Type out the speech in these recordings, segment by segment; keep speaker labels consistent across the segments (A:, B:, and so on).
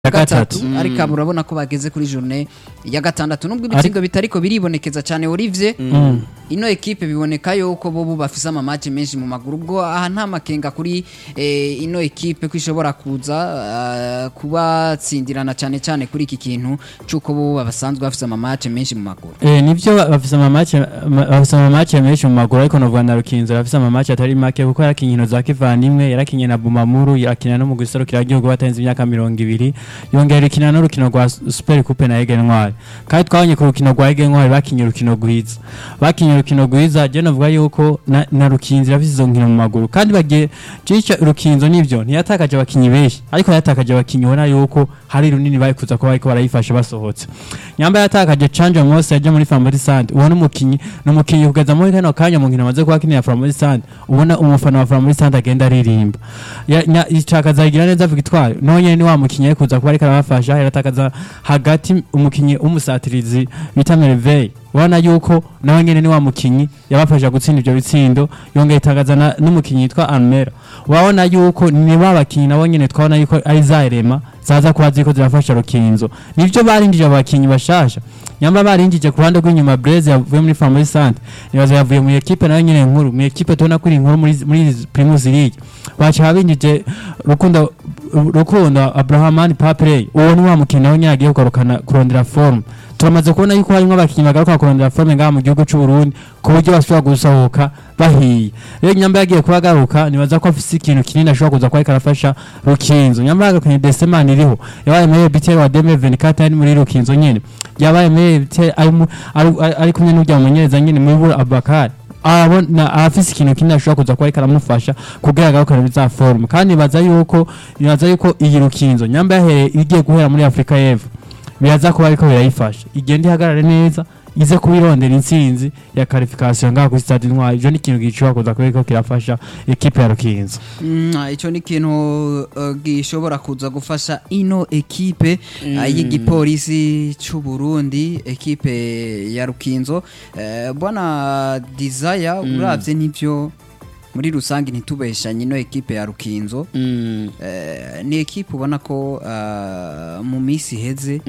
A: ya gatatu
B: ariko urabona ko bageze kuri journée ya gatandatu nubwo ibitsindo bitariko biribonekeza cyane Olivier ino equipe biboneka yuko bo bafise ama match menshi mu maguru ubwo aha nta makenga kuri ino equipe kwishobora kuza kuba tsindirana cyane kuri iki kintu cyuko bo basanzwe bafise ama match menshi mu maguru
A: nivyo bafise ama match menshi mu maguru ariko no Rwanda Rukinzo bafise ama match atari make kuko yarakinkino za kivandimwe yarakinye na Bumamuru yarakina no mu gisoro kiragihugu batanze imyaka 20 yongera ikina no rukino rwa Super Coupe na Ege Ntwari kandi twabonye ku rukino rwa Ege Ntwari bakinye urukino rwiza je navuga yuko na Rukinzo bafise izo nkino mu maguru kandi bagiye cica Rukinzo nivyo ntiyatakaje abakinyi benshi ariko yatakaje abakinyi ubona yuko hari runini bayikuza ko bariko barayifasha basohotse nyamba yatakaje Canje Mose yaje muri Family Sand ubona umukinyi kugeza muri kano kanya mu nkino maze kwakinira Family Sand ubona umufana wa Family Sand agenda aririmba icakaza igira neza Victoire nonye ni wa mukinyi yikuza ko bariko arabafasha yaratakaza hagati umukinyi umusatirizi bita Merveille wana yuko nawe nyene ni wa mukinyi yabafasha gutsinda ivyo bitsindo yongeye itagaza n'umukinyi yitwa Almera waona yuko ni babakinyi nabo nyene twabona yuko ari zairema zaza kuba ziko zirafasha Rukinzo nivyo barindije abakinyi bashasha nyamba barindije ku ruhande rw'inyuma Blaze yavuye muri Family Sand nibaza yavuye mu equipe nayo nyene nkuru mu equipe tubona kuri inkuru muri Primus League bacha babindije Rukundo Abrahamani Papley uwo ni wa mukinyi nawe nyene agiye kurondera form turamaze kubona yuko harimo abakinyi bagaruka kurondera forme ngaha mu gihugu cy'u Burundi ku buryo bashobora gusohoka bahiye rero nyamba yagiye kubagaruka nibaza ko afise ikintu kinini ashobora kuza kwa karafasha Rukinzo nyamba yagaruka Desemani iriho yabaye muri BTL wa 2024 ari muri Rukinzo nyene yabaye muri BTL ari kumwe n'ujya mumenyereza nyene muri Bura Abakari abona afise ikintu kinini ashobora kuza kwa karamufasha kugaragara ko biza forme kandi nibaza yuko iyi Rukinzo nyamba yahereye igiye guhera muri Afrika y'Epfo biraza kuba ariko birayifasha igende ihagarare neza ize kubirondera intsinzi ya qualification ngaho kuri Stade Ntwari ivyo ni ikintu gishobora kuza kuba kirafasha equipe ya Rukinzo
B: ico ni ikintu gishobora kuza gufasha ino equipe y'igipolisi cy'u Burundi equipe ya Rukinzo bwana Desire uravye nivyo muri rusangi ntitubeshanye no equipe ya Rukinzo ni equipe ubona ko mu misi heze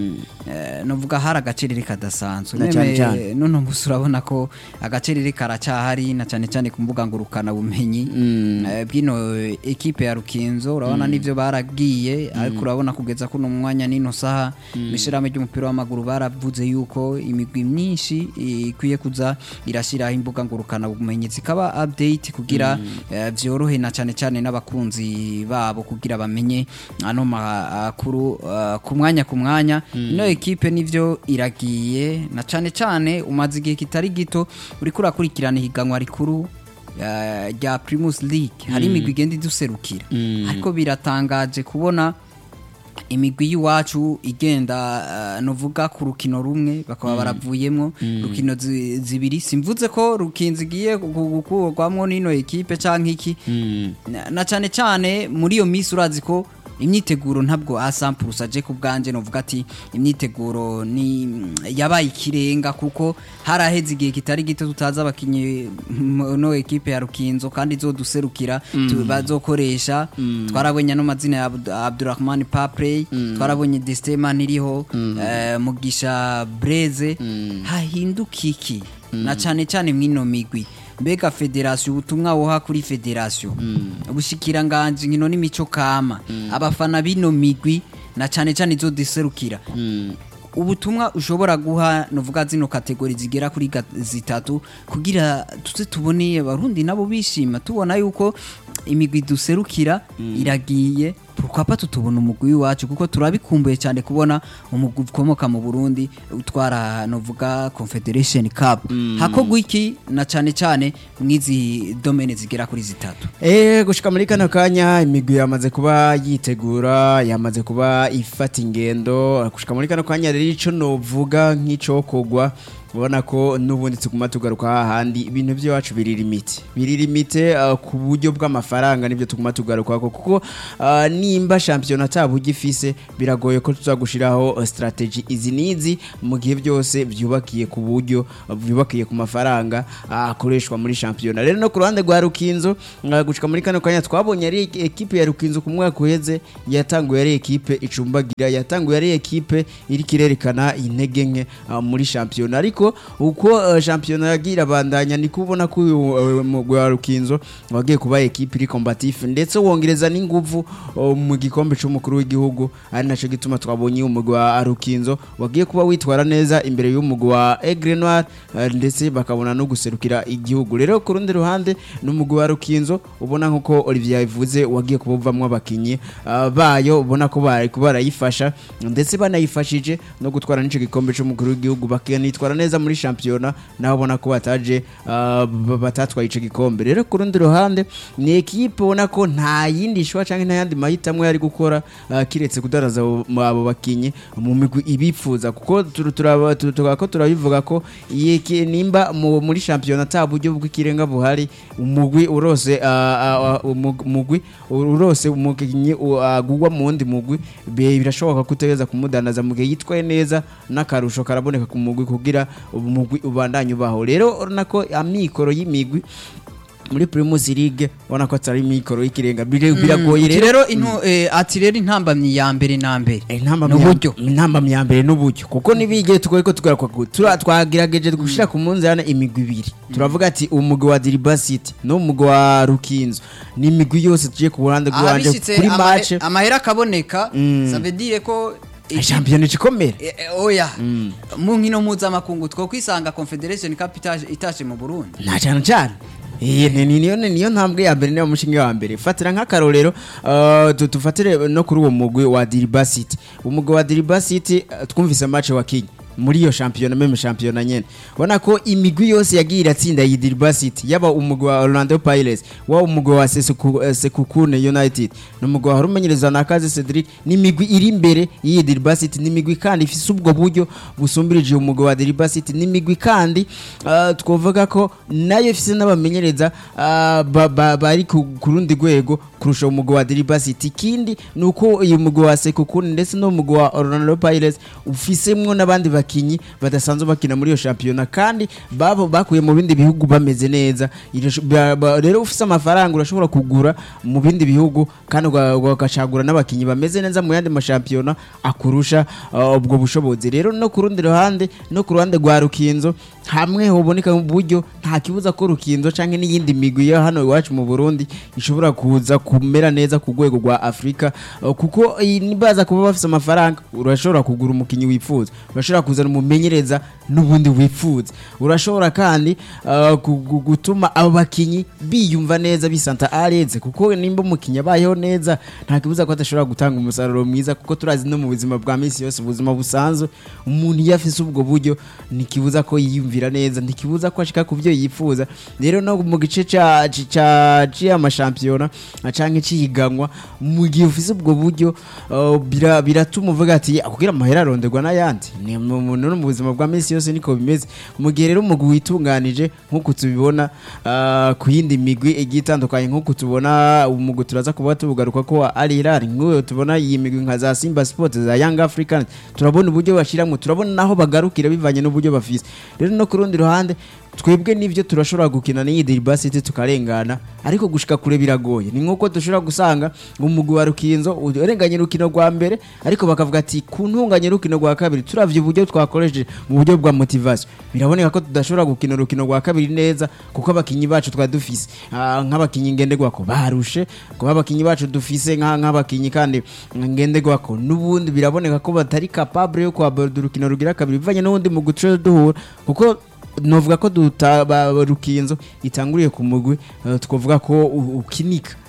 B: novuga hari agacerere kadasanzwe none urabona ko agacerere karacyahari na cyane ku mbuga ngurukana bumenyi bwino equipe ya Rukinzo urabona nivyo baragiye ariko urabona kugeza kuno mwanya nino saha mishirame ry'umupira w'amaguru baravuze yuko imigwi myinshi ikwiye kuza irashira imbuga ngurukana bumenyi zikaba update kugira vyorohe na cyane n'abakunzi babo kugira bamenye ano makuru ku mwanya ino equipe nivyo iragiye na cyane umaze igihe kitari gito uri kurakurikirana higanwa rikuru rya Primus League hari imigwi igenda iduserukira ariko biratangaje kubona imigwi y'iwacu igenda novuga ku rukino rumwe bakaba baravuyemo rukino zibiri simvuze ko Rukinzo igiye gukurwamwo n'ino equipe canke iki na cyane muri iyo misi urazi ko imyiteguro ntabwo asampulse aje ku bwanje novuga ati imyiteguro ni yabaye ikirenga kuko haraheze igihe kitari gito tutaza abakinyi no equipe ya Rukinzo kandi zo duserukira bazokoresha twarabonye no mazina ya Abdurrahman Papley twarabonye Desemani iriho Mugisha Blaze hahindukiki na cyane mwino migwi mbega federation ubutumwa woha kuri federation ubushikiranganje nkino n'imico kama abafana bino migwi na cyane zo diserukira ubutumwa ushobora guha novuga zino kategori zigera kuri zitatu kugira tuze tubone abarundi nabo bishima tubona yuko imigwi duserukira iragiye pourquoi tutubona umugwi wacu kuko turabikumbuye cyane kubona umugwi ukomoka mu Burundi utwara novuga Confederation Cup hakogwa iki na cyane mwizi domaine zigera kuri zitatu
C: gushika muri kana kanya imigwi yamaze kuba yitegura yamaze kuba ifata ingendo gushika muri kana kanya rero ico novuga nk'ico kogwa ubona ko n'ubundi tuguma tugaruka hahandi ibintu byacu biririmite ku buryo bw'amafaranga nibyo tuguma tugaruka kuko nimba shampiyona tabugi ifise biragoye ko tuzagushiraho strategy izi nizi mu gihe byose byubakiye ku buryo byubakiye ku mafaranga akoreshwa muri shampiyona. Rero no ku ruhande rwa Rukinzo gushika muri kano kanya twabonye ari equipe ya Rukinzo ku mwaka uheze yatanguye ari equipe icumbagira, yatanguye ari equipe iri kirerekana intege nke muri shampiyona, ariko uko shampiyona yagira bandanya ni kubona ko umugwi wa Rukinzo wagiye kuba equipe iri combatif ndetse wongereza n'inguvu mu gikombe cy'umukuru w'igihugu, ari naco gituma twabonye umugwi wa Rukinzo wagiye kuba witwara neza imbere y'umugwi wa Aigle Noir ndetse bakabona no guserukira igihugu. Rero ku rundi ruhande n'umugwi wa Rukinzo ubona nkuko Olivier yavuze wagiye kubuvamwe abakinyi bayo, ubona ko bari kubarayifasha ndetse banayifashije no gutwara n'ico gikombe cy'umukuru w'igihugu, bakanitwara neza muri shampiyona naho ubona ko bataje batatwaye ico gikombe. Rero ku rundi ruhande ni equipe ubona ko nta yindi shwa canke nta yandi mahitamwe yari gukora kiretse kudaraza abo bakinyi mu migwi ibifuza, kuko turabivuga ko nimba muri shampiyona ta buryo bw'ikirenga buhari umugwi urose umukinyi agugwa mu wundi mugwi birashoboka kutegeza kumudanaza mu gihe yitwaye neza n'akarusho karaboneka ku mugwi kugira umugwi ubandanye ubaho. Rero nako amikoro y'imigwi muri Primus League ubona ko atari mikoro y'ikirenga biragoye.
B: Rero ati rero intambamyi ya mbere na mbere
C: intambamyi ya mbere n'uburyo, kuko nibige tugoye ko twagerageje gushira ku munzana imigwi ibiri, turavuga ati umugwi wa Diriba City no umugwi wa Rukinzo ni imigwi yose tuje ku ruhande rwanje kuri match
B: amahera kaboneka, ça veut dire ko
C: championnat ikomere
B: oya mu nkino mpuzamakungu two kwisanga Confederation Cup itaje mu Burundi
C: na cyane niyo ntambwe ya mbere niyo mushinga wa mbere. Fatira nk'akarorero tufatire no kuri uwo mugwi wa Diriba City. Umugwi wa Diriba City twumvise match wa Kenya muri iyo shampiyona, meme shampiyona nyene ubona ko imigwi yose yagiye iratsinda iyi Diriba City, yaba umugwi wa Orlando Pirates wa umugwi wa Sekukune United n'umugwi wa Rumenyereza na Kaze Cedric, n'imigwi iri imbere iyi Diriba City, n'imigwi kandi ifise ubwo buryo busumbirije umugwi wa Diriba City, n'imigwi kandi twovuga ko nayo ifise n'abamenyereza bari ku rundi rwego kurusha umugwi wa Diriba City. Kindi nuko uyu mugwi wa Sekukune ndetse no umugwi wa Orlando Pirates ufisemwo n'abandi bakinyi badasanzwe bakina muri iyo shampiyona kandi bakuye mu bindi bihugu bameze neza. Rero ufise amafaranga urashobora kugura mu bindi bihugu kandi ugacagura n'abakinyi bameze neza mu yandi mashampiyona akurusha ubwo bushobozi. Rero no ku rundi ruhande no ku ruhande rwa Rukinzo hamwe hoboneka mu buryo nta kibuza ko Rukinzo canke n'iyindi migwi yo hano iwacu mu Burundi ishobora kuza kumera neza ku rwego rwa Afrika, kuko nibaza kuba bafise amafaranga urashobora kugura umukinyi wifuza, urashobora kuzana umumenyereza n'ubundi wifuza, urashobora kandi gutuma abo bakinyi biyumva neza bisanta areze, kuko nimba umukinyi abayeho neza nta kibuza ko atashobora gutanga umusaruro mwiza, kuko turazi no mu buzima bwa misi yose ubuzima busanzwe umuntu yafise ubwo buryo nikibuza ko yiyumvira neza, ntikibuza ko ashika ku byo yifuza. Rero no mu gice ca amashampiyona canke cihiganwa mu gihe ufise ubwo buryo biratuma uvuga ati kugira amahera aronderwa n'ayandi no mu buzima bwa misi yose niko bimeze. Mu gihe rero umugwi witunganije nk'uko tubibona ku yindi migwi igiye itandukanye, nk'uko tubona umugwi turaza kuba tubugaruka ko ari irari nk'uyo tubona iyi migwi nka za Simba Sports za Young Africans, turabona uburyo bashiramwe, turabona naho bagarukira bivanye n'uburyo bafise. Rero no ku rundi ruhande twebwe nivyo turashobora gukina n'iyi Diriba City tukarengana, ariko gushika kure biragoye. Ni nkuko dushobora gusanga umugwi wa Rukinzo urenganye rukino rwa mbere, ariko bakavuga ati kuntunganye rukino rwa kabiri turavye uburyo twakoresheje mu buryo bwa motivation, biraboneka ko tudashobora gukina rukino rwa kabiri neza, kuko abakinyi bacu twa dufise nk'abakinyi ngenderwako barushe, kuko abakinyi bacu dufise nk'abakinyi kandi ngenderwako n'ubundi biraboneka ko batari capable yo kwaborda urukino rugira kabiri bivanye n'ubundi mu gutre duhura, kuko novuga ko Rukinzo itanguriye ku mugwi twovuga ko ukinika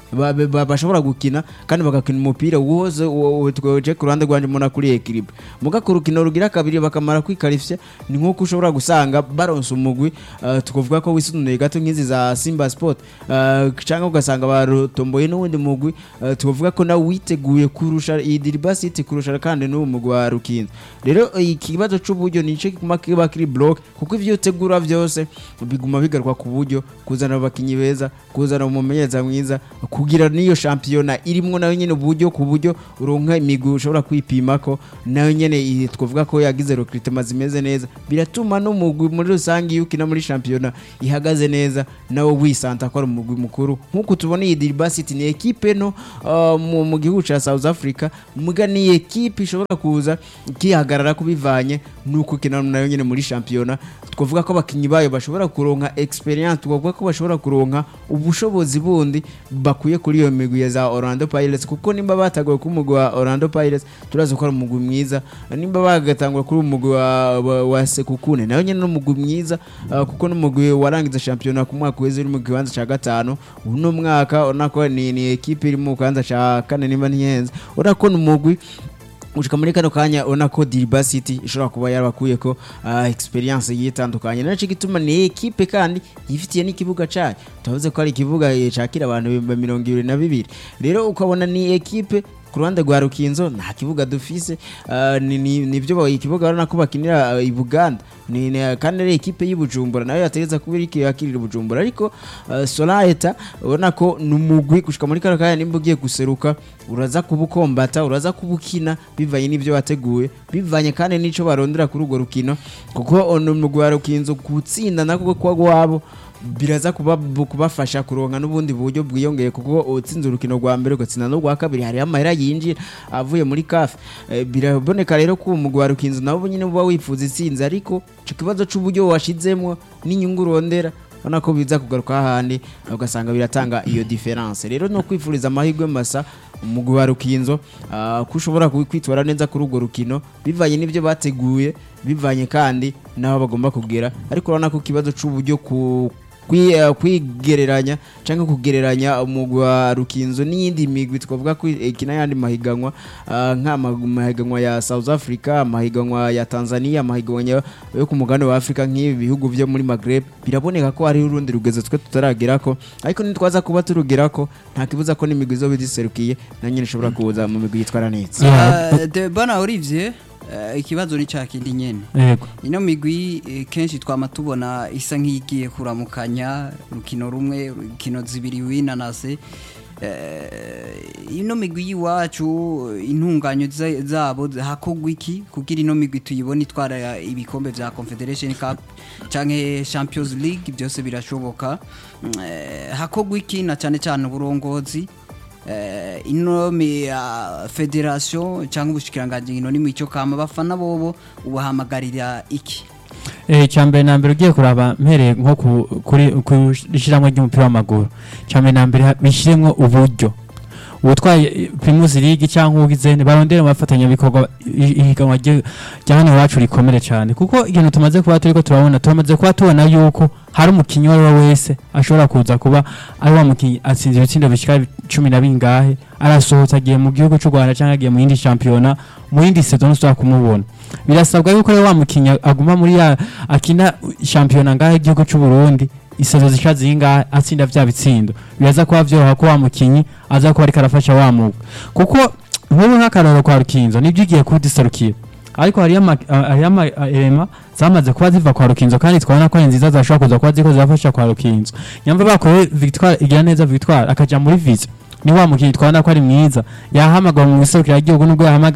C: bashobora gukina kandi bagakina umupira wose twaje ku ruhande rwanje muna kuri equilibre muga ku rukino rugira kabiri bakamara kwikarifya ni nko ushobora gusanga baronse umugwi tukuvuga ko wisunuye gato nk'izi za Simba Sport cyangwa ugasanga barutomboye n'ubundi mugwi tukuvuga ko na witeguye kurusha iyi Diriba City kurusha kandi n'uwo mugwi wa Rukinzo rero ikibazo c'uburyo nice kiba kiri block kuko ivyo utegura vyose biguma bigarwa ku buryo kuzana abakinyi beza kuzana umumenyereza mwiza kugira niyo championnat irimwo nayo nyene uburyo ku buryo uronka imigwi ushobora kwipimako nayo nyene twavuga ko yagize recruitment zimeze neza biratuma no mugwi muri rusangi yukina muri championnat ihagaze neza nawo wisanta ko ari umugwi mukuru nkuko tubona iyi Diriba City ni equipe no mu gihugu ca South Africa muga ni equipe ishobora kuza kihagarara kubivanye nuko kina nayo nyene muri championnat twavuga ko abakinyi bayo bashobora kuronka experience twavuga ko bashobora kuronka ubushobozi bundi bakuye kuri iyo migwi ya za Orlando Pirates kuko nimba batagoye ku mugwi wa Orlando Pirates turazo ko ari umugwi mwiza nimba bagatangwa kuri umugwi wa Sekukune nayo nyene n'umugwi mwiza kuko n'umugwi warangiza championnat ku mwaka weze uri mu kibanza ca gatano uno mwaka onako ni equipe iri mu kibanza ca kane nimba ntiyenze urako n'umugwi ushika muri kano kanya ona ko Diriba City ishobora kuba yarabakuye ko experience yitandukanye naco gituma ni equipe kandi yifitiye n'ikibuga cayo tavuze ko ari ikibuga cakira abantu 22 rero ukabona ni equipe ku ruhande rwa Rukinzo nta kibuga dufise nibyo ikibuga barana ko bakinira i Buganda ni kandi ari equipe y'Ibujumbura nayo yategeza kuba iri yakirira Bujumbura ariko Solaeta ubona ko numugwi gushika muri kano kanya nimba ugiye guseruka uraza kubukombata uraza kubukina bivanye n'ibyo bateguye bivanye kandi nico barondera kuri urwo rukino kuko numugwi wa Rukinzo gutsinda nako kwa gwabo biraza kubafasha kuronka n'ubundi buryo bwiyongeye kuko utsinze urukino rwa mbere ugatsinda no rwa kabiri hari amahera yinjira avuye muri CAF biraboneka rero ko umugwi wa Rukinzo nabo nyine buba wifuza itsinze ariko cyo kibazo c'uburyo washizemwo n'inyungu rondera ona ko biza kugaruka handi ugasanga biratanga iyo difference rero no kwifuriza amahirwe masa umugwi wa Rukinzo kushobora kwitwara neza kuri urwo rukino bivanye n'ibyo bateguye bivanye kandi naho bagomba kugera ariko urabona ko kibazo c'uburyo kwigereranya cyangwa kugereranya umugwi wa Rukinzo n'iyindi migwi twavuga ko ikina yandi mahiganwa nk'amahiganwa ya South Africa amahiganwa ya Tanzania amahiganwa yo ku mugabane wa Africa nk'ibi bihugu byo muri Maghreb biraboneka ko hari urundi rugezo twe tutaragerako ariko nitwaza kuba turugerako nta kibuza ko n'imigwi zo bidiserukiye na nyine ishobora kuza mu migwi yitwara neza
B: de bana Olivier ikibazo ni cakindi nyene ino migwi kenshi twama tubona isa nk'igiye kuramukanya rukino rumwe rukino zibiri winanase ino migwi yiwacu intunganyo zabo hakogwa iki kugira ino migwi tuyibone itwara ibikombe vya Confederation Cup canke Champions League byose birashoboka hakogwa iki na cyane cyane uburongozi ino federation cyangwa ubushikiranganje ino ni mico kama bafana bobo ubahamagarira iki
A: cyambere nambere ugiye kuraba mpere nko kuri ishiramwe ry'umupira w'amaguru cyambere nambere bishiremwe uburyo ubutwaye Primus League cyangwa ugizene barondera bafatanya bikorwa ihiganwa cyane wacu rikomere cyane kuko ikintu tumaze kuba turiko turamaze kuba tubona yuko hari umukinyi wese ashobora kuza kuba ari wa mukinyi atsinze ibitsindo bishika 10 na bingahe arasohotse agiye mu gihugu cy'u Rwanda cyangwa agiye mu yindi championnat mu yindi saison usaba kumubona birasabwa yuko wa mukinyi aguma muri ya akina championnat ngahe igihugu cy'u Burundi isezo zishaze inga atsinda vya bitsindo biraza kuba vyoroha ko wa mukinyi aza kuba ariko arafasha wa mugo kuko nk'ubu nk'akararo kwa Rukinzo nibyo igiye kudiserukira ariko hari ama zamaze kuba ziva kwa Rukinzo kandi twabona ko nziza zashobora kuza kuba ziko zafasha kwa Rukinzo nyamba bakoye Victoire igira neza Victoire akaja muri visa ni wa mukinyi twabona ko ari mwiza yahamagwa mu giserukira igihugu nubwo yahamagwa